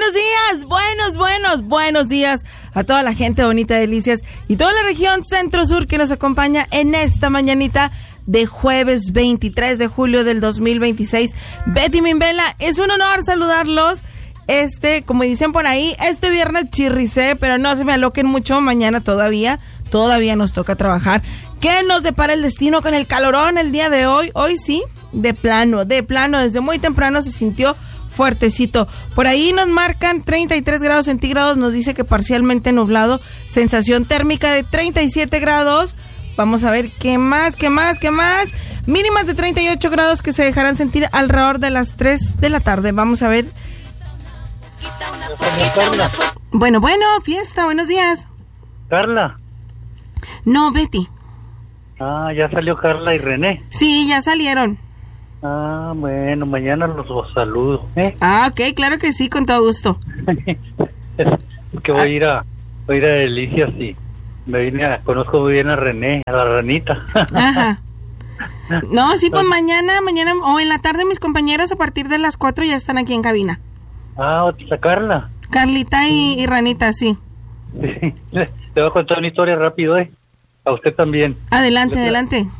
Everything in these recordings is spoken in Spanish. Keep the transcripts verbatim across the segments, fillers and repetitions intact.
buenos días, buenos, buenos, buenos días a toda la gente bonita de Delicias y toda la región centro-sur que nos acompaña en esta mañanita de jueves veintitrés de julio del dos mil veintiséis. Betty Mimbela, es un honor saludarlos. Este, como dicen por ahí, este viernes chirricé, pero no se me aloquen mucho, mañana todavía, todavía nos toca trabajar. ¿Qué nos depara el destino con el calorón el día de hoy? Hoy sí, de plano, de plano, desde muy temprano se sintió fuertecito. Por ahí nos marcan treinta y tres grados centígrados, nos dice que parcialmente nublado, sensación térmica de treinta y siete grados. Vamos a ver qué más, qué más, qué más. Mínimas de treinta y ocho grados que se dejarán sentir alrededor de las tres de la tarde. Vamos a ver. Carla. Bueno, bueno, fiesta, buenos días. Carla. No, Betty. Ah, ya salió Carla y René. Sí, ya salieron. Ah, bueno, mañana los, los saludo, ¿eh? Ah, ok, claro que sí, con todo gusto. Que voy a ir a, voy a ir a Delicias y me vine a, conozco muy bien a René, a la ranita. Ajá. No, sí, pues mañana, mañana o en la tarde mis compañeros a partir de las cuatro ya están aquí en cabina. Ah, otra Carla. Carlita y, y Ranita, sí. Sí. Te voy a contar una historia rápido, ¿eh? A usted también. Adelante, le, adelante.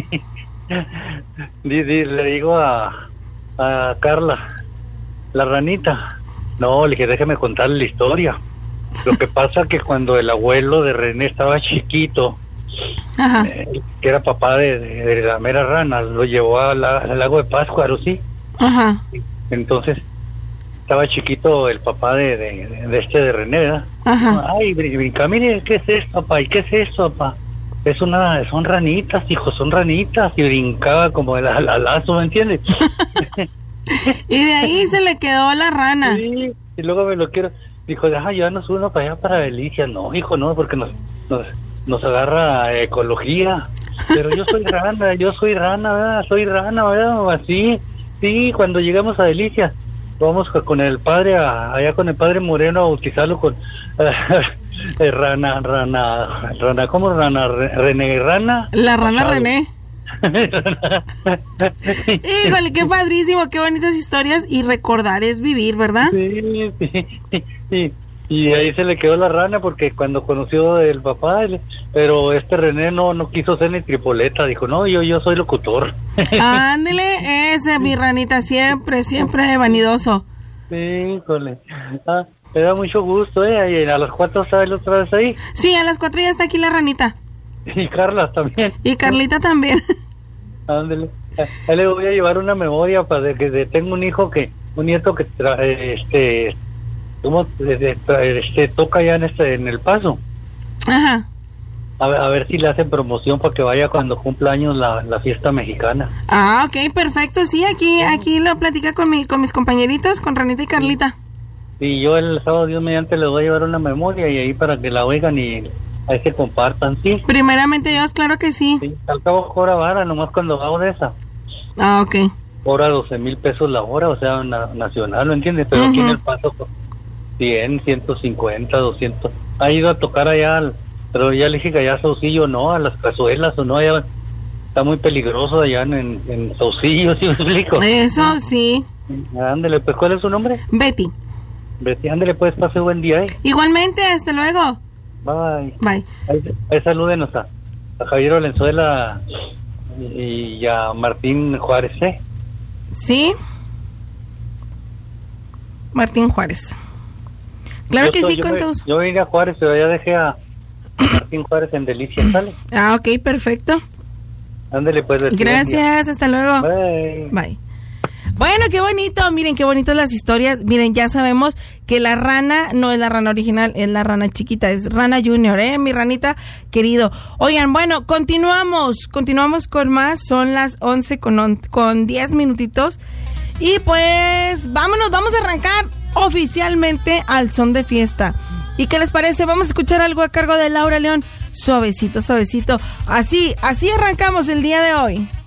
di, di, le digo a, a Carla, la ranita. No, le dije, déjeme contarle la historia. Lo que pasa que cuando el abuelo de René estaba chiquito, eh, que era papá de, de, de la mera rana, lo llevó a la, al lago de Pátzcuaro, ¿sí? Ajá. Entonces, estaba chiquito el papá de, de, de este de René, ¿verdad? Ajá. Ay, brinca, mire, ¿qué es esto, papá? ¿Y qué es esto, papá? Es una, son ranitas, hijo, son ranitas. Y brincaba como el alazo, ¿me entiendes? Y de ahí se le quedó la rana. Sí, y luego me lo quiero. Dijo, ah, llévanos uno para allá, para Delicias. No, hijo, no, porque nos, nos, nos agarra ecología. Pero yo soy rana, yo soy rana, ¿verdad? Soy rana, ¿verdad? Así, sí, cuando llegamos a Delicias, vamos con el padre, a, allá con el padre Moreno a bautizarlo con eh, rana, rana, rana, ¿cómo rana? René, rana. La rana Pasado. René. Híjole, qué padrísimo, qué bonitas historias y recordar es vivir, ¿verdad? Sí, sí, sí, sí. Y ahí se le quedó la rana porque cuando conoció el papá, él, pero este René no no quiso ser ni tripoleta, dijo, no, yo yo soy locutor. Ándele, ese, mi ranita, siempre, siempre vanidoso. Sí, híjole. Ah, me da mucho gusto, ¿eh? Y a las cuatro sale otra vez ahí. Sí, a las cuatro ya está aquí la ranita. Y Carla también. Y Carlita también. Ándele. Ahí le voy a llevar una memoria para que de, tengo un hijo que, un nieto que tra, este... ¿Cómo este, toca ya en este en El Paso? Ajá. A ver, a ver si le hacen promoción para que vaya cuando cumpla años la, la fiesta mexicana. Ah, ok, perfecto. Sí, aquí aquí lo platica con mi con mis compañeritos, con Ranita y Carlita. Y yo el sábado, Dios mediante, les voy a llevar una memoria y ahí para que la oigan y ahí se compartan, ¿sí? Primeramente Dios, claro que sí. Sí, al cabo cobra vara, nomás cuando hago de esa. Ah, ok. Cobra doce mil pesos la hora, o sea, na, nacional, ¿lo entiendes? Pero uh-huh. Aquí en El Paso... cien, ciento cincuenta, doscientos. Ha ido a tocar allá, pero ya le dije que allá a Saucillo no, a las cazuelas o no, allá está muy peligroso allá en, en Saucillo, ¿sí me explico? Eso sí. Ándele, pues, ¿cuál es su nombre? Betty. Betty, ándele, pues, pase buen día, ¿eh? Igualmente, hasta luego. Bye. Bye. Ahí, ahí salúdenos a, a Javier Valenzuela y, y a Martín Juárez, ¿eh? Sí. Martín Juárez. Claro yo que soy, sí, con todos. Yo vine a Juárez, pero ya dejé a Martín Juárez en Delicias, ¿sale? Ah, ok, perfecto. Ándale, pues. Gracias, hasta luego. Bye. Bye. Bueno, qué bonito, miren qué bonitas las historias. Miren, ya sabemos que la rana no es la rana original, es la rana chiquita, es Rana Junior, ¿eh? Mi ranita querido. Oigan, bueno, continuamos, continuamos con más, son las once con, on, con diez minutitos. Y pues, vámonos, vamos a arrancar oficialmente al son de fiesta. ¿Y qué les parece? Vamos a escuchar algo a cargo de Laura León. Suavecito, suavecito. Así, así arrancamos el día de hoy.